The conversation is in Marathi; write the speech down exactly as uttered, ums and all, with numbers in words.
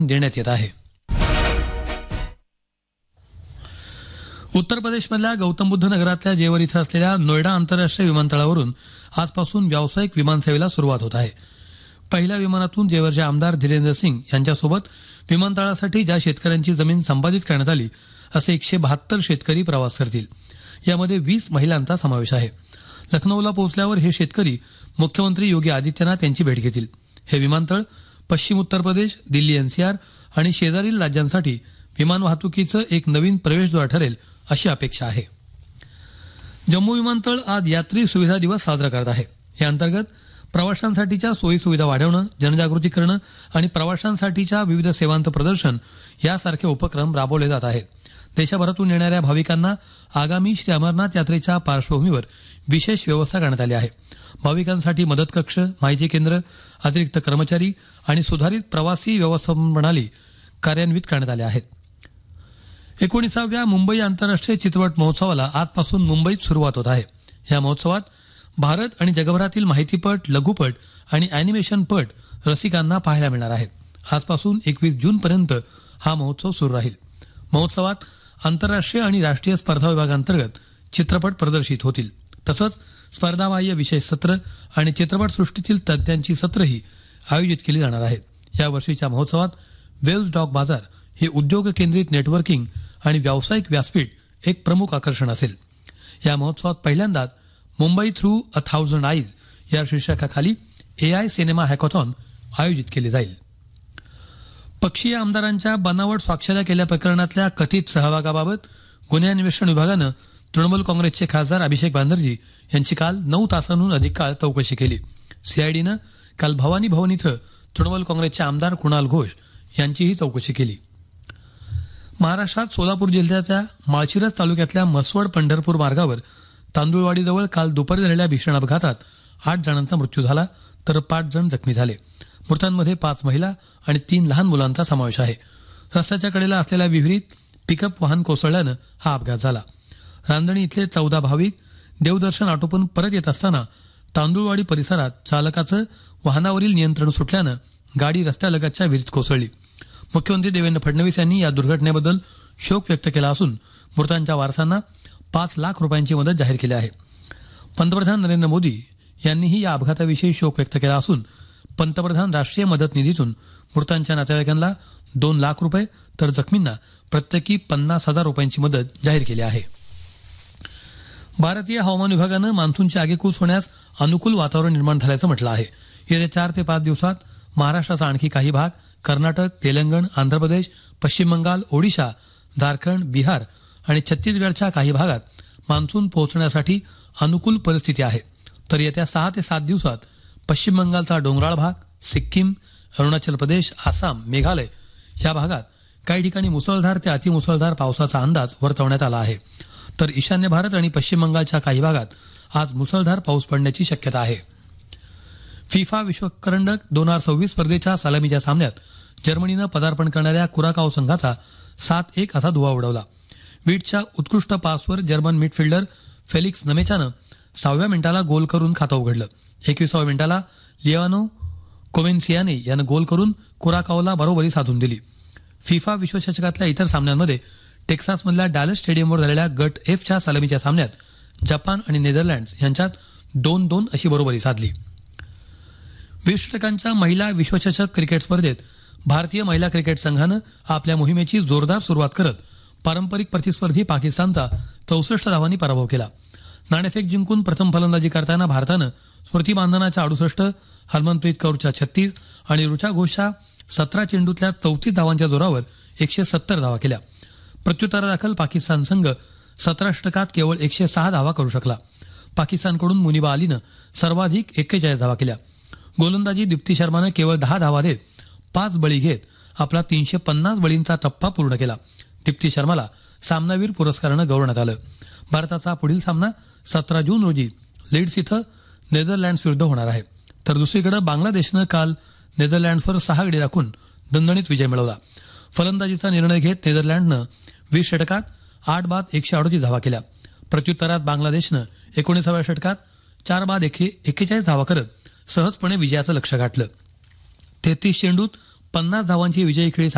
देण्यात येत आहे. उत्तर प्रदेशमधल्या गौतम बुद्ध नगरातल्या जेवर इथं असलेल्या नोएडा आंतरराष्ट्रीय विमानतळावरून आजपासून व्यावसायिक विमानसेवेला सुरुवात होत आहे. पहिल्या विमानातून जेवरचे आमदार धीरेंद्र सिंग यांच्यासोबत विमानतळासाठी ज्या शेतकऱ्यांची जमीन संपादित करण्यात आली असे एकशे बहात्तर शेतकरी प्रवास करतील. यामध्ये वीस महिलांचा समावेश आहे. लखनौला पोहोचल्यावर हे शेतकरी मुख्यमंत्री योगी आदित्यनाथ यांची भेट घेतील. हे विमानतळ पश्चिम उत्तर प्रदेश, दिल्ली एनसीआर आणि शेजारील राज्यांसाठी विमान वाहतुकीचं एक नवीन प्रवेशद्वार ठरेल अशी अपेक्षा आहे. जम्मू विमानतळ आज यात्री सुविधा दिवस साजरा करत आहे. या अंतर्गत प्रवाशांसाठीच्या सोयी सुविधा वाढवणं, जनजागृती करणं आणि प्रवाशांसाठीच्या विविध सेवांचं प्रदर्शन यासारखे उपक्रम राबवले जात आहेत. देशभरातून येणाऱ्या भाविकांना आगामी श्री अमरनाथ यात्रेच्या पार्श्वभूमीवर विशेष व्यवस्था करण्यात आली आहे. भाविकांसाठी मदत कक्ष, माहिती केंद्र, अतिरिक्त कर्मचारी आणि सुधारित प्रवासी व्यवस्थापन प्रणाली कार्यान्वित करण्यात आल्या आहेत. एकोणीसाव्या मुंबई आंतरराष्ट्रीय चित्रपट महोत्सवाला आजपासून मुंबईत सुरुवात होत आहे. या महोत्सवात भारत आणि जगभरातील माहितीपट, लघुपट आणि अॅनिमेशनपट रसिकांना पाहायला मिळणार आहेत. आजपासून एकवीस जूनपर्यंत हा महोत्सव सुरू राहील. महोत्सवात आंतरराष्ट्रीय आणि राष्ट्रीय स्पर्धा विभागांतर्गत चित्रपट प्रदर्शित होतील. तसंच स्पर्धाबाह्य विशेष सत्र आणि चित्रपटसृष्टीतील तज्ज्ञांची सत्रही आयोजित केली जाणार आहेत. या वर्षीच्या महोत्सवात वेव्ज डॉक बाजार हे उद्योग केंद्रित नेटवर्किंग आणि व्यावसायिक व्यासपीठ एक प्रमुख आकर्षण असेल. या महोत्सवात पहिल्यांदाच Mumbai through a thousand eyes या शीर्षकाखाली एआय सिनेमा हॅकॉथॉन आयोजित केले जाईल. पक्षीय आमदारांच्या बनावट स्वाक्षऱ्या केल्या प्रकरणातल्या कथित सहभागाबाबत गुन्हे अन्वेषण विभागानं तृणमूल काँग्रेसचे खासदार अभिषेक बॅनर्जी यांची काल नऊ तासांहून अधिक काळ चौकशी केली. सीआयडीनं काल भवानी भवन इथं तृणमूल काँग्रेसचे आमदार कुणाल घोष यांचीही चौकशी केली. महाराष्ट्रात सोलापूर जिल्ह्याच्या माळशिरस तालुक्यातल्या म्हसवड पंढरपूर मार्गावर तांदुळवाडीजवळ काल दुपारी झालेल्या भीषण अपघातात आठ जणांचा मृत्यू झाला तर पाच जण जखमी झाले. मृतांमध्ये पाच महिला आणि तीन लहान मुलांचा समावेश आहे. रस्त्याच्या कडेला असलेल्या विहिरीत पिकअप वाहन कोसळल्यानं हा अपघात झाला. रांजणी इथले चौदा भाविक देवदर्शन आटोपून परत येत असताना तांदुळवाडी परिसरात चालकाचं वाहनावरील नियंत्रण सुटल्यानं गाडी रस्त्यालगतच्या विहिरीत कोसळली. मुख्यमंत्री देवेंद्र फडणवीस यांनी या दुर्घटनेबद्दल शोक व्यक्त केला असून मृतांच्या वारसांना पाच लाख रुपयांची मदत जाहीर केली आहे. पंतप्रधान नरेंद्र मोदी यांनीही या अपघाताविषयी शोक व्यक्त केला असून पंतप्रधान राष्ट्रीय मदत निधीतून मृतांच्या नातेवाईकांना दोन लाख रुपये तर जखमींना प्रत्येकी पन्नास हजार रुपयांची मदत जाहीर केली आहे. भारतीय हवामान विभागानं मान्सूनची आगेकूच होण्यास अनुकूल वातावरण निर्माण झाल्याचं म्हटलं आहे. येत्या चार ते पाच दिवसात महाराष्ट्राचा आणखी काही भाग, कर्नाटक, तेलंगण, आंध्र प्रदेश, पश्चिम बंगाल, ओडिशा, झारखंड, बिहार आणि छत्तीसगडच्या काही भागात मान्सून पोहोचण्यासाठी अनुकूल परिस्थिती आहे. तर येत्या सहा ते सात दिवसात पश्चिम बंगालचा डोंगराळ भाग, सिक्कीम, अरुणाचल प्रदेश, आसाम, मेघालय या भागात काही ठिकाणी मुसळधार ते अतिमुसळधार पावसाचा अंदाज वर्तवण्यात आला आहे. तर ईशान्य भारत आणि पश्चिम बंगालच्या काही भागात आज मुसळधार पाऊस पडण्याची शक्यता आहे. फिफा विश्वकरंडक दोन हजार सव्वीस स्पर्धेच्या सलामीच्या सामन्यात जर्मनीनं पदार्पण करणाऱ्या कुराकाओ संघाचा सात एक असा धुव्वा उडवला. वीटच्या उत्कृष्ट पासवर जर्मन मिडफिल्डर फेलिक्स नमेच्यानं सहाव्या मिनिटाला गोल करून खातं उघडलं. एकविसाव्या मिनिटाला लियानो कोमेन्सियाने यानं गोल करून कुराकाओला बरोबरी साधून दिली. फिफा विश्वचषकातल्या इतर सामन्यांमध्ये टेक्सासमधल्या डॅलस स्टेडियमवर झालेल्या गट एफच्या सलामीच्या सामन्यात जपान आणि नेदरलँड्स यांच्यात दोन दोन अशी बरोबरी साधली. वीस षटकांच्या महिला विश्वचषक क्रिकेट स्पर्धेत भारतीय महिला क्रिकेट संघानं आपल्या मोहिमेची जोरदार सुरुवात करत पारंपरिक प्रतिस्पर्धी पाकिस्तानचा चौसष्ट धावांनी पराभव केला. नाणेफेक जिंकून प्रथम फलंदाजी करताना भारतानं स्मृती मानधनाच्या अडुसष्ट, हरमनप्रीत कौरच्या छत्तीस आणि ऋचा घोषच्या सतरा चेंडूतल्या चौतीस धावांच्या जोरावर एकशे सत्तर धावा केल्या. प्रत्युत्तरादाखल पाकिस्तान संघ सतरा षटकात केवळ एकशे सहा धावा करू शकला. पाकिस्तानकडून मुनिबा अलीनं सर्वाधिक एक्केचाळीस धावा केल्या. गोलंदाजी दीप्ती शर्मानं केवळ दहा धावा देत पाच बळी घेत आपला तीनशे पन्नास बळींचा टप्पा पूर्ण केला. दीप्ती शर्माला सामनावीर पुरस्कारानं गौरवण्यात आलं. भारताचा पुढील सामना सतरा जून रोजी लीड्स इथं नेदरलँड्स विरुद्ध होणार आहे. तर दुसरीकडे बांगलादेशनं काल नेदरलँड्सवर सहा गडी राखून दणदणीत विजय मिळवला. फलंदाजीचा निर्णय घेत नेदरलँडनं वीस षटकात आठ बाद एकशे अडोतीस धावा केल्या. प्रत्युत्तरात बांगलादेशनं एकोणीसाव्या षटकात चार बाद एक्केचाळीस धावा करत सहजपणे विजयाचं लक्ष्य गाठलं. तेहतीस चेंडूत पन्नास धावांची विजयी खेळी